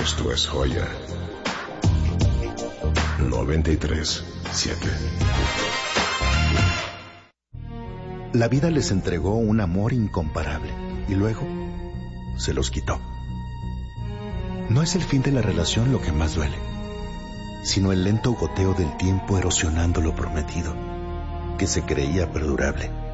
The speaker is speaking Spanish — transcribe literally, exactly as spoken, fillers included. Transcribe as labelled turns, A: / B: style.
A: Esto es Joya noventa y tres siete.
B: La vida les entregó un amor incomparable y luego se los quitó. No es el fin de la relación lo que más duele, sino el lento goteo del tiempo erosionando lo prometido, que se creía perdurable.